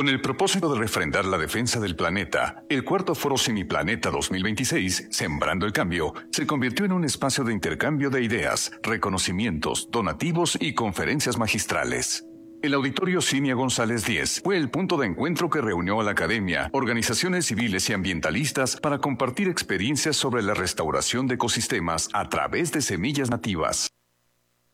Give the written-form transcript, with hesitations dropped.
Con el propósito de refrendar la defensa del planeta, el cuarto Foro Semiplaneta 2026, Sembrando el Cambio, se convirtió en un espacio de intercambio de ideas, reconocimientos, donativos y conferencias magistrales. El Auditorio Cinia González 10 fue el punto de encuentro que reunió a la academia, organizaciones civiles y ambientalistas para compartir experiencias sobre la restauración de ecosistemas a través de semillas nativas.